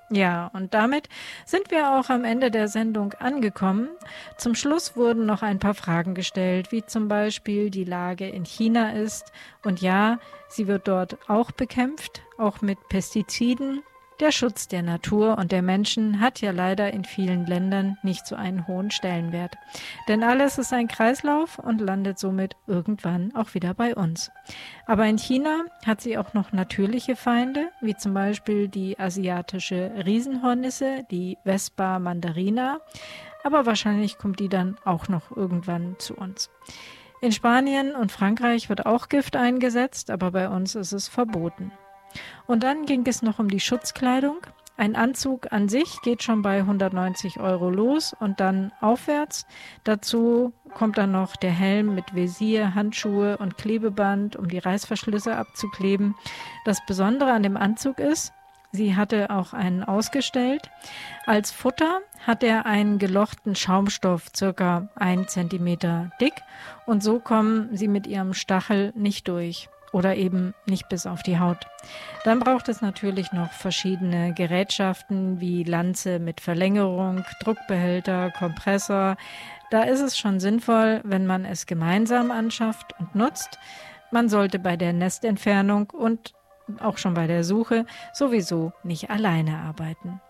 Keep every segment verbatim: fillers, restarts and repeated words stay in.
Ja, und damit sind wir auch am Ende der Sendung angekommen. Zum Schluss wurden noch ein paar Fragen gestellt, wie zum Beispiel die Lage in China ist. Und ja, sie wird dort auch bekämpft, auch mit Pestiziden. Der Schutz der Natur und der Menschen hat ja leider in vielen Ländern nicht so einen hohen Stellenwert. Denn alles ist ein Kreislauf und landet somit irgendwann auch wieder bei uns. Aber in China hat sie auch noch natürliche Feinde, wie zum Beispiel die asiatische Riesenhornisse, die Vespa mandarina. Aber wahrscheinlich kommt die dann auch noch irgendwann zu uns. In Spanien und Frankreich wird auch Gift eingesetzt, aber bei uns ist es verboten. Und dann ging es noch um die Schutzkleidung. Ein Anzug an sich geht schon bei hundertneunzig Euro los und dann aufwärts. Dazu kommt dann noch der Helm mit Visier, Handschuhe und Klebeband, um die Reißverschlüsse abzukleben. Das Besondere an dem Anzug ist, sie hatte auch einen ausgestellt. Als Futter hat er einen gelochten Schaumstoff, circa ein Zentimeter dick. Und so kommen sie mit ihrem Stachel nicht durch. Oder eben nicht bis auf die Haut. Dann braucht es natürlich noch verschiedene Gerätschaften wie Lanze mit Verlängerung, Druckbehälter, Kompressor. Da ist es schon sinnvoll, wenn man es gemeinsam anschafft und nutzt. Man sollte bei der Nestentfernung und auch schon bei der Suche sowieso nicht alleine arbeiten.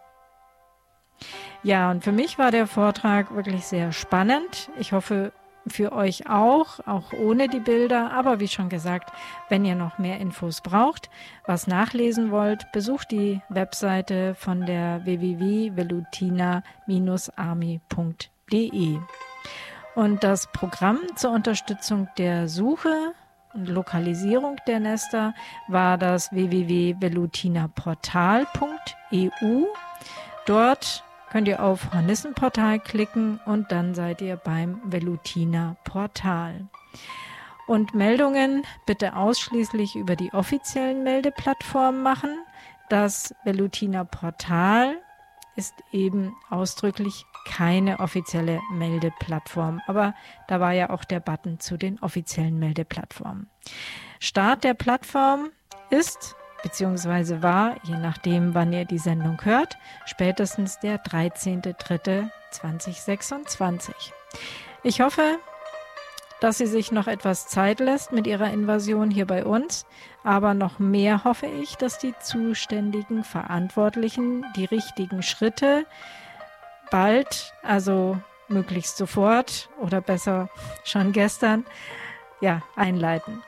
Ja, und für mich war der Vortrag wirklich sehr spannend. Ich hoffe, für euch auch, auch ohne die Bilder. Aber wie schon gesagt, wenn ihr noch mehr Infos braucht, was nachlesen wollt, besucht die Webseite von der w w w punkt velutina Bindestrich army punkt d e. Und das Programm zur Unterstützung der Suche und Lokalisierung der Nester war das w w w punkt velutinaportal punkt e u. Dort könnt ihr auf Hornissenportal klicken und dann seid ihr beim Velutina Portal. Und Meldungen bitte ausschließlich über die offiziellen Meldeplattformen machen. Das Velutina Portal ist eben ausdrücklich keine offizielle Meldeplattform, aber da war ja auch der Button zu den offiziellen Meldeplattformen. Start der Plattform ist beziehungsweise war, je nachdem, wann ihr die Sendung hört, spätestens der dreizehnter dritter zweitausendsechsundzwanzig. Ich hoffe, dass sie sich noch etwas Zeit lässt mit ihrer Invasion hier bei uns, aber noch mehr hoffe ich, dass die zuständigen Verantwortlichen die richtigen Schritte bald, also möglichst sofort oder besser schon gestern, ja, einleiten.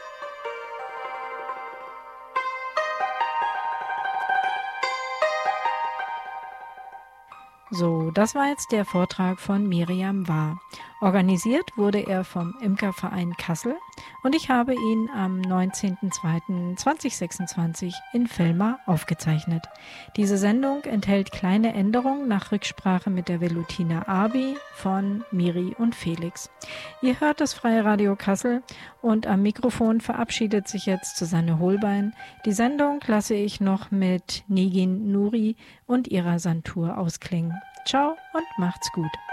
So, das war jetzt der Vortrag von Miriam Wahr. Organisiert wurde er vom Imkerverein Kassel und ich habe ihn am neunzehnten zweiten zweitausendsechsundzwanzig in Villmar aufgezeichnet. Diese Sendung enthält kleine Änderungen nach Rücksprache mit der Velutina Army von Miri und Felix. Ihr hört das Freie Radio Kassel und am Mikrofon verabschiedet sich jetzt Susanne Holbein. Die Sendung lasse ich noch mit Negin Nuri und ihrer Santur ausklingen. Ciao und macht's gut.